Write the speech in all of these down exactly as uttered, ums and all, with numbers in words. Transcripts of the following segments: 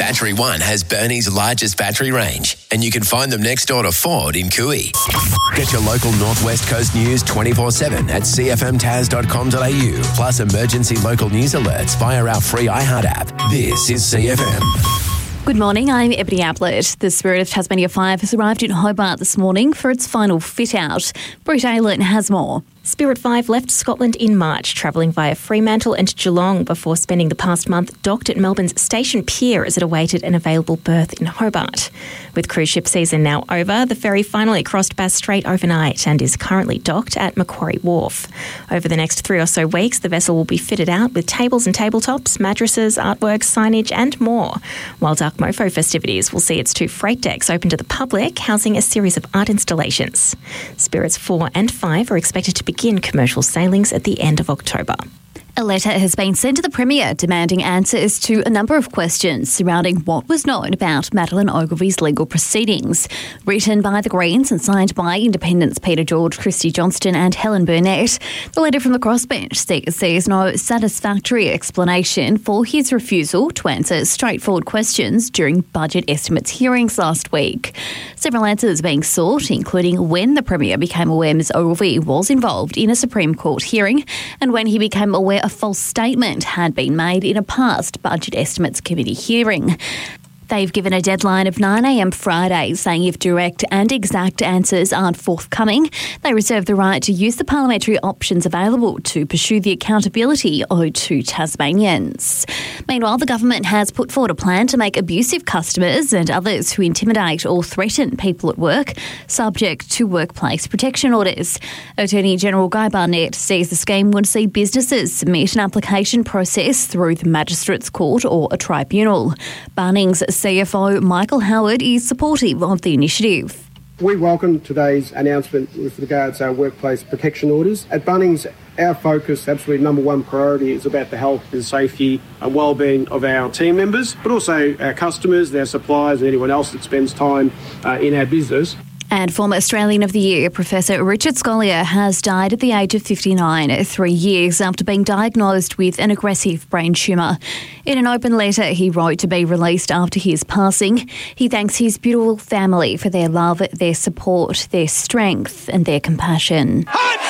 Battery One has Burnie's largest battery range, and you can find them next door to Ford in Cooey. Get your local Northwest Coast news twenty-four seven at c f m tas dot com dot a u, plus emergency local news alerts via our free iHeart app. This is C F M. Good morning, I'm Ebony Ablett. The Spirit of Tasmania five has arrived in Hobart this morning for its final fit-out. Britt Aylen has more. Spirit five left Scotland in March, travelling via Fremantle and Geelong before spending the past month docked at Melbourne's Station Pier as it awaited an available berth in Hobart. With cruise ship season now over, the ferry finally crossed Bass Strait overnight and is currently docked at Macquarie Wharf. Over the next three or so weeks, the vessel will be fitted out with tables and tabletops, mattresses, artwork, signage and more, while Dark Mofo festivities will see its two freight decks open to the public, housing a series of art installations. Spirits four and five are expected to begin commercial sailings at the end of October. A letter has been sent to the Premier demanding answers to a number of questions surrounding what was known about Madeleine Ogilvy's legal proceedings. Written by the Greens and signed by Independents Peter George, Christy Johnston and Helen Burnett, the letter from the crossbench sees no satisfactory explanation for his refusal to answer straightforward questions during budget estimates hearings last week. Several answers being sought, including when the Premier became aware Ms Ogilvy was involved in a Supreme Court hearing and when he became aware a false statement had been made in a past Budget Estimates Committee hearing. They've given a deadline of nine a m Friday, saying if direct and exact answers aren't forthcoming, they reserve the right to use the parliamentary options available to pursue the accountability owed to Tasmanians. Meanwhile, the government has put forward a plan to make abusive customers and others who intimidate or threaten people at work subject to workplace protection orders. Attorney General Guy Barnett says the scheme would see businesses submit an application process through the Magistrates Court or a tribunal. Bunnings C F O Michael Howard is supportive of the initiative. We welcome today's announcement with regards to our workplace protection orders. At Bunnings, our focus, absolutely number one priority, is about the health and safety and well-being of our team members, but also our customers, their suppliers and anyone else that spends time uh, in our business. And former Australian of the Year, Professor Richard Scolyer, has died at the age of fifty-nine, three years after being diagnosed with an aggressive brain tumour. In an open letter he wrote to be released after his passing, he thanks his beautiful family for their love, their support, their strength and their compassion.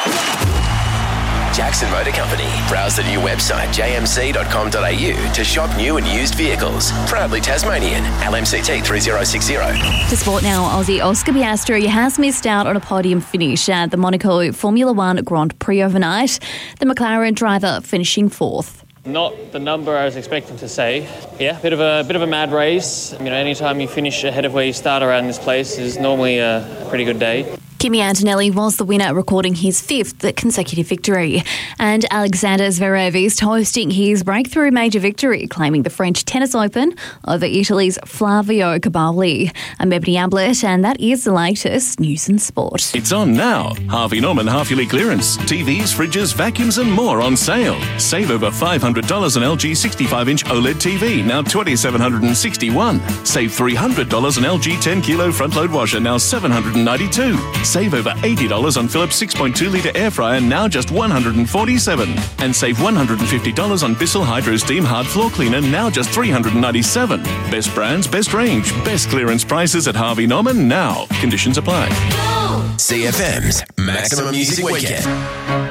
Jackson Motor Company. Browse the new website j m c dot com dot a u to shop new and used vehicles. Proudly Tasmanian. L M C T three zero six zero. To sport now, Aussie Oscar Piastri has missed out on a podium finish at the Monaco Formula One Grand Prix overnight. The McLaren driver finishing fourth. Not the number I was expecting to say. Yeah, bit of a bit of a mad race. You know, anytime you finish ahead of where you start around this place is normally a pretty good day. Kimi Antonelli was the winner, recording his fifth consecutive victory. And Alexander Zverev is toasting his breakthrough major victory, claiming the French Tennis Open over Italy's Flavio Cabali. I'm Ebony Ablett, and that is the latest news and sport. It's on now. Harvey Norman half-yearly clearance. T Vs, fridges, vacuums and more on sale. Save over five hundred dollars on L G sixty-five inch OLED T V, now two thousand seven hundred sixty-one dollars. Save three hundred dollars on L G ten kilo front-load washer, now seven hundred ninety-two dollars. Save over eighty dollars on Philips six point two litre air fryer, now just one hundred forty-seven dollars. And save one hundred fifty dollars on Bissell Hydro Steam Hard Floor Cleaner, now just three hundred ninety-seven dollars. Best brands, best range, best clearance prices at Harvey Norman now. Conditions apply. C F M's Maximum Music Weekend.